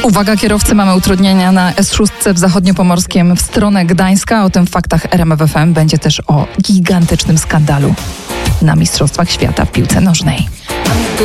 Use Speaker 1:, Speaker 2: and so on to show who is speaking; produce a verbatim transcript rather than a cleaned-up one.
Speaker 1: Uwaga kierowcy, mamy utrudnienia na S sześć w zachodniopomorskiem w stronę Gdańska. O tym w faktach R M F F M. Będzie też o gigantycznym skandalu na Mistrzostwach Świata w piłce nożnej.